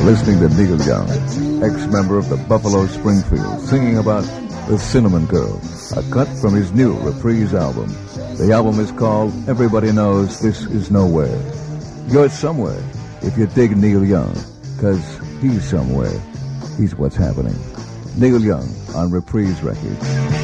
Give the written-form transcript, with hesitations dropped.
listening to Neil Young, ex-member of the Buffalo Springfield, singing about The Cinnamon Girl, a cut from his new Reprise album. The album is called Everybody Knows This Is Nowhere. You're somewhere if you dig Neil Young, because he's somewhere. He's what's happening. Neil Young on Reprise Records.